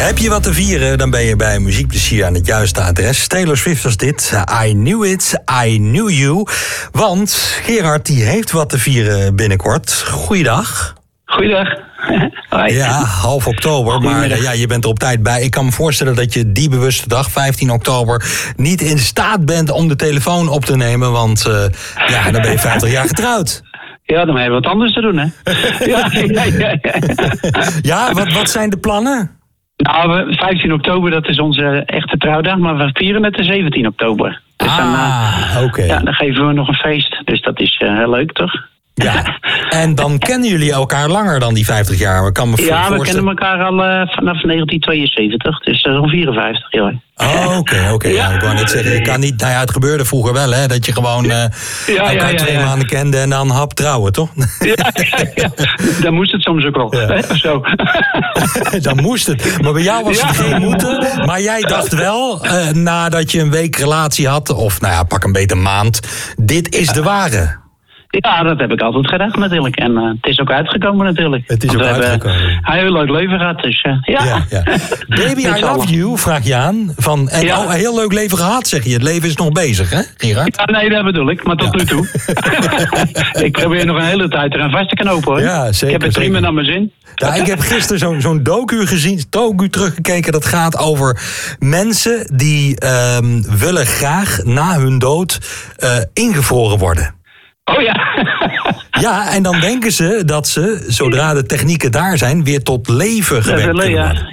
Heb je wat te vieren, dan ben je bij Muziekplezier aan het juiste adres. Taylor Swift was dit. I knew it, I knew you. Want Gerard die heeft wat te vieren binnenkort. Goeiedag. Goeiedag. Hoi. Ja, half oktober, maar je bent er op tijd bij. Ik kan me voorstellen dat je die bewuste dag, 15 oktober... niet in staat bent om de telefoon op te nemen, want dan ben je 50 jaar getrouwd. Ja, dan hebben we wat anders te doen, hè? Ja, wat zijn de plannen? Nou, 15 oktober, dat is onze echte trouwdag, maar we vieren het de 17 oktober. Dus oké. Ja, dan geven we nog een feest, dus dat is heel leuk, toch? Ja, en dan kennen jullie elkaar langer dan die 50 jaar. We kennen elkaar al vanaf 1972, dus al 54 jaar. Oké. Ja, ik wou net zeggen, je kan niet... Nou ja, het gebeurde vroeger wel, hè, dat je gewoon elkaar 2 maanden kende en dan hap trouwen, toch? Ja. Dan moest het soms ook wel, hè, zo. Dan moest het. Maar bij jou was het geen moeten. Maar jij dacht wel, nadat je een week relatie had, of pak een beetje een maand, dit is de ware. Ja, dat heb ik altijd gedacht natuurlijk. En het is ook uitgekomen natuurlijk. Het is ook uitgekomen. Hij heeft een heel leuk leven gehad, dus ja. Baby, I love you, vraag je aan. Een heel leuk leven gehad, zeg je. Het leven is nog bezig, hè, Gerard? Ja, nee, dat bedoel ik, maar tot nu toe. Ik probeer nog een hele tijd eraan vast te knopen, hoor. Ja, zeker. Ik heb het prima naar mijn zin. Ja, ik heb gisteren zo'n docu gezien, teruggekeken. Dat gaat over mensen die willen graag na hun dood ingevroren worden. Oh ja. Ja, en dan denken ze dat ze, zodra de technieken daar zijn, weer tot leven gewekt kunnen worden.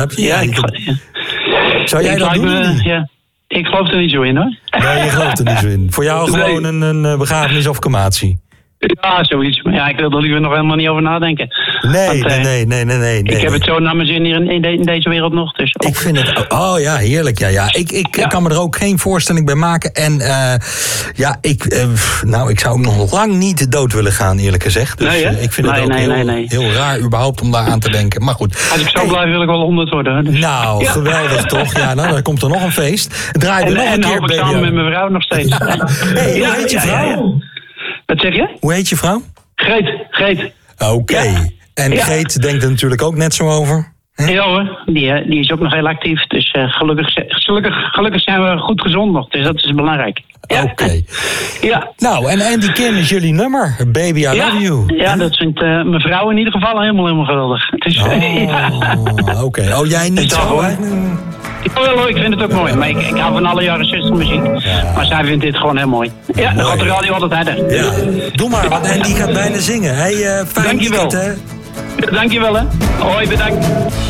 Zou jij dat doen? Ik geloof er niet zo in, hoor. Nee, je gelooft er niet zo in. Voor jou gewoon een begrafenis of crematie? Ja, zoiets. Maar ik wil er liever nog helemaal niet over nadenken. Nee. Ik heb het zo naar mijn zin hier in deze wereld nog. Dus ik vind het... Oh ja, heerlijk. Ja. Ik kan me er ook geen voorstelling bij maken. En ik zou ook nog lang niet dood willen gaan, eerlijk gezegd. Dus ik vind het ook heel raar überhaupt om daar aan te denken. Maar goed. Als ik zo blijf wil ik wel 100 worden. Dus. Nou, geweldig toch? Ja, dan komt er nog een feest. Draai er nog een keer, baby. En samen met mijn vrouw nog steeds. Hey, hoe heet je vrouw? Wat zeg je? Hoe heet je vrouw? Greet. Oké. Ja. En Greet denkt er natuurlijk ook net zo over. Hè? Ja hoor, die is ook nog heel actief. Dus gelukkig zijn we goed gezond nog. Dus dat is belangrijk. Ja. Oké. Ja. Nou, en Andy Kim is jullie nummer. Baby, I love you. Ja, dat vindt mijn vrouw in ieder geval helemaal geweldig. Dus, Oké. Oh, jij niet zo, hè? Ja, ik vind het ook mooi. Maar ik hou van alle jaren 60 muziek. Ja. Maar zij vindt dit gewoon heel mooi. Ja, dan gaat de radio altijd harder. Ja. Doe maar, want Andy gaat bijna zingen. Hey, fijn weekend, hè? Dankjewel, hè. Hoi, bedankt.